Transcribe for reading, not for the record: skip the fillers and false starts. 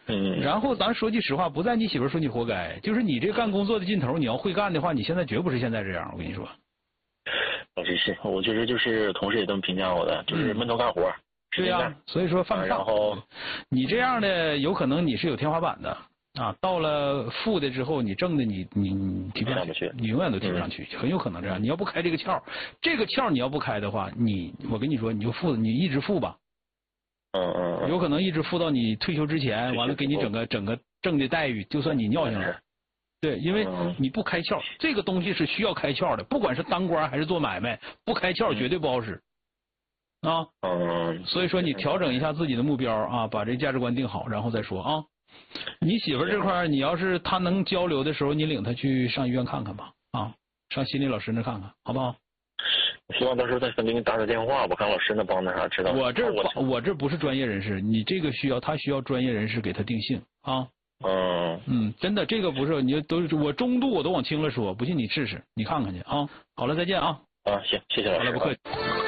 然后咱说句实话，不在你媳妇说你活该，就是你这干工作的劲头，你要会干的话，你现在绝不是现在这样。我跟你说。 是，我觉得就是同事也这么评价我的，就是闷头干活。 对呀，所以说犯不上。 然后你这样的有可能你是有天花板的啊，到了负的之后，你正的你提不上去，你永远都提不上去，很有可能这样。你要不开这个窍，这个窍你要不开的话，我跟你说，你就负，你一直负吧。有可能一直负到你退休之前，完了给你整个正的待遇，就算你尿性了。对，因为你不开窍，这个东西是需要开窍的，不管是当官还是做买卖，不开窍绝对不好使啊。所以说你调整一下自己的目标啊，把这价值观定好，然后再说啊。你媳妇这块，你要是她能交流的时候，你领她去上医院看看吧，啊，上心理老师那看看，好不好？ 希望到时候再给你打电话，我看老师能帮那啥，知道吗？ 我这不是专业人士，你这个他需要专业人士给他定性啊。真的，这个不是你我中度我都往轻了说，不信你试试，你看看去啊。好了，再见啊。 行，谢谢老师。 好了，不客气。